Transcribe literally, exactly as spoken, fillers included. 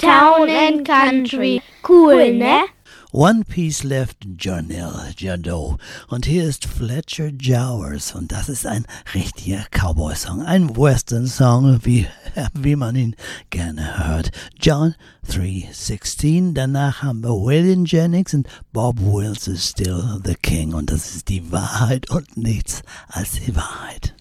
Town and Country. Cool, ne? One Piece Left, Janelle Jadot. Und hier ist Fletcher Jowers. Und das ist ein richtiger Cowboy-Song. Ein Western-Song, wie, wie man ihn gerne hört. John three sixteen. Danach haben wir Waylon Jennings und Bob Wills is still the king. Und das ist die Wahrheit und nichts als die Wahrheit.